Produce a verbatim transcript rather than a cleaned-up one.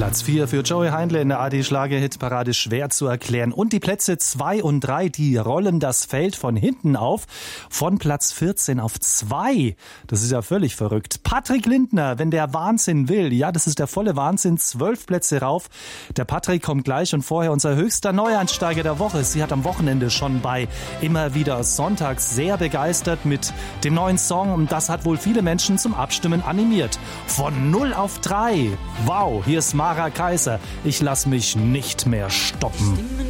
Platz vier für Joey Heindle in der A D-Schlager-Hitparade schwer zu erklären. Und die Plätze zwei und drei, die rollen das Feld von hinten auf. Von Platz vierzehn auf zwei. Das ist ja völlig verrückt. Patrick Lindner, wenn der Wahnsinn will. Ja, das ist der volle Wahnsinn. Zwölf Plätze rauf. Der Patrick kommt gleich und vorher unser höchster Neueinsteiger der Woche. Sie hat am Wochenende schon bei Immer wieder Sonntags sehr begeistert mit dem neuen Song. Und das hat wohl viele Menschen zum Abstimmen animiert. Von null auf drei. Wow, hier ist Mara Kaiser. Ich lass mich nicht mehr stoppen.